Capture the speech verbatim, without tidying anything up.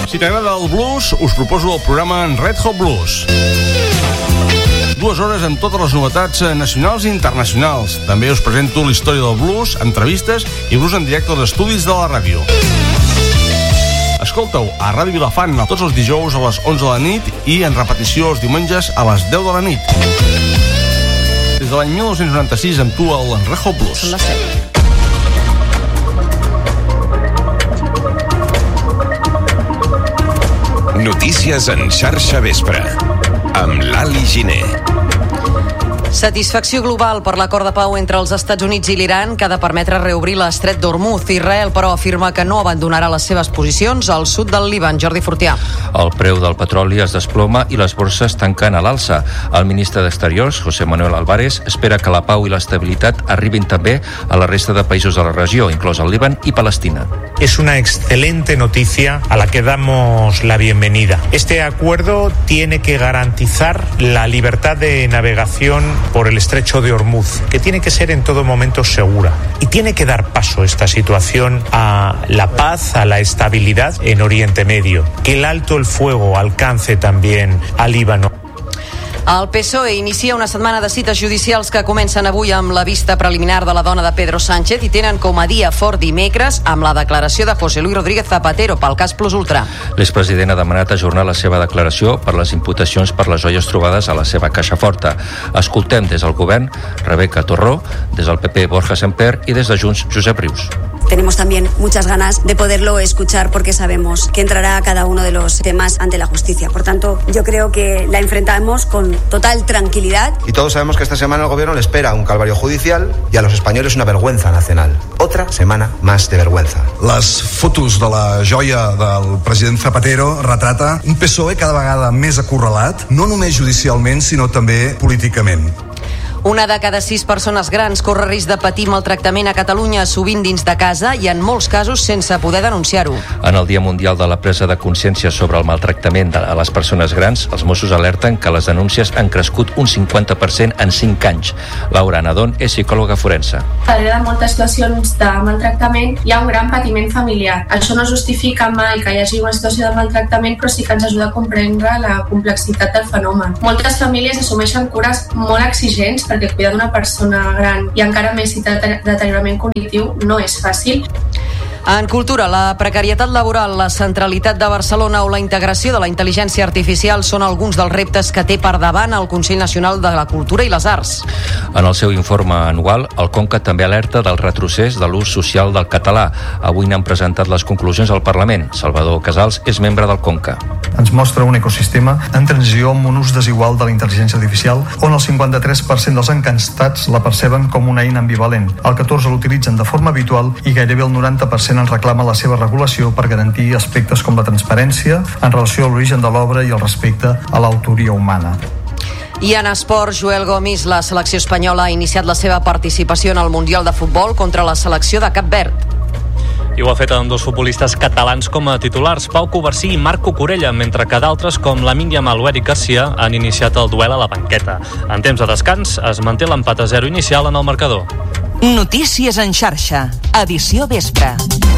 Si t'agrada el blues, us proposo el programa Red Hot Blues. Dues hores amb totes les novetats nacionals i internacionals. També us presento la història del blues, entrevistes i blues en directe als estudis de la ràdio. Escolta-ho a Ràdio Vilafant tots els dijous a les onze de la nit i en repetició els diumenges a les deu de la nit. Des de l'any mil nou-cents noranta-sis amb tu el Red Hot Blues. Són les set. Notícies en xarxa vespre amb l'Ali Giner. Satisfacció global per l'acord de pau entre els Estats Units i l'Iran que ha de permetre reobrir l'estret d'Hormuz. Israel, però, afirma que no abandonarà les seves posicions al sud del Líban. Jordi Fortià. El preu del petroli es desploma i les borses tanquen a l'alça. El ministre d'Exteriors, José Manuel Álvarez, espera que la pau i l'estabilitat arribin també a la resta de països de la regió, inclòs el Líban i Palestina. Es una excelente noticia a la que damos la bienvenida. Este acuerdo tiene que garantizar la libertad de navegación por el estrecho de Hormuz, que tiene que ser en todo momento segura. Y tiene que dar paso esta situación a la paz, a la estabilidad en Oriente Medio. Que el alto el fuego alcance también al Líbano. El P S O E inicia una setmana de cites judicials que comencen avui amb la vista preliminar de la dona de Pedro Sánchez i tenen com a dia fort dimecres amb la declaració de José Luis Rodríguez Zapatero pel cas Plus Ultra. L'expresident ha demanat ajornar la seva declaració per les imputacions per les joies trobades a la seva caixa forta. Escoltem des del govern Rebeca Torró, des del P P Borja Semper i des de Junts Josep Rius. Tenemos también muchas ganas de poderlo escuchar porque sabemos que entrará cada uno de los temas ante la justicia. Por tanto, yo creo que la enfrentamos con total tranquilidad. Y todos sabemos que esta semana al gobierno le espera un calvario judicial y a los españoles una vergüenza nacional. Otra semana más de vergüenza. Les fotos de la joia del president Zapatero retrata un P S O E cada vegada més acorralat, no només judicialment, sinó també políticament. Una de cada sis persones grans corre risc de patir maltractament a Catalunya, sovint dins de casa i en molts casos sense poder denunciar-ho. En el Dia Mundial de la Presa de Consciència sobre el maltractament a les persones grans, els Mossos alerten que les denúncies han crescut un cinquanta per cent en cinc anys. Laura Nadón és psicòloga forense. Darrere de moltes situacions de maltractament hi ha un gran patiment familiar. Això no justifica mai que hi hagi una situació de maltractament, però sí que ens ajuda a comprendre la complexitat del fenomen. Moltes famílies assumeixen cures molt exigents perquè cuidar d'una persona gran i encara més si té deteriorament cognitiu no és fàcil. En cultura, la precarietat laboral, la centralitat de Barcelona o la integració de la intel·ligència artificial són alguns dels reptes que té per davant el Consell Nacional de la Cultura i les Arts. En el seu informe anual, el Conca també alerta del retrocés de l'ús social del català. Avui n'han presentat les conclusions al Parlament. Salvador Casals és membre del Conca. Ens mostra un ecosistema en transició amb un ús desigual de la intel·ligència artificial, on el cinquanta-tres per cent dels encantats la perceben com una eina ambivalent. El catorze per cent l'utilitzen de forma habitual i gairebé el noranta per cent en reclama la seva regulació per garantir aspectes com la transparència en relació a l'origen de l'obra i el respecte a l'autoria humana. I en esports, Joel Gomis, la selecció espanyola ha iniciat la seva participació en el Mundial de Futbol contra la selecció de Cap Verd. I ho ha fet amb dos futbolistes catalans com a titulars, Pau Covarsí i Marco Corella, mentre que d'altres com Lamine Yamal o Eric Garcia han iniciat el duel a la banqueta. En temps de descans es manté l'empat a zero inicial en el marcador. Notícies en xarxa, edició vespre.